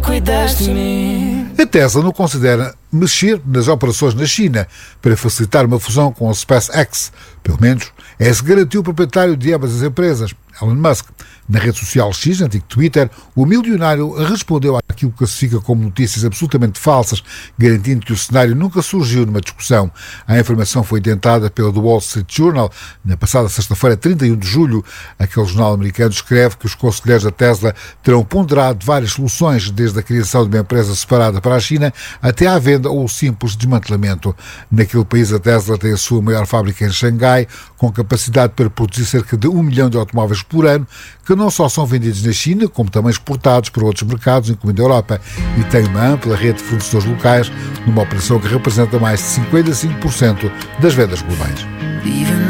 cuidaste de mim. A Tesla não considera mexer nas operações na China para facilitar uma fusão com a SpaceX. Pelo menos é-se garantiu o proprietário de ambas as empresas, Elon Musk. Na rede social X, antigo Twitter, o milionário respondeu àquilo que classifica como notícias absolutamente falsas, garantindo que o cenário nunca surgiu numa discussão. A informação foi tentada pela The Wall Street Journal na passada sexta-feira, 31 de julho. Aquele jornal americano escreve que os conselheiros da Tesla terão ponderado várias soluções, desde a criação de uma empresa separada para a China até à venda ou o simples desmantelamento. Naquele país, a Tesla tem a sua maior fábrica em Xangai, com capacidade para produzir cerca de 1 milhão de automóveis por ano, que não só são vendidos na China, como também exportados para outros mercados, incluindo a Europa, e tem uma ampla rede de fornecedores locais, numa operação que representa mais de 55% das vendas globais.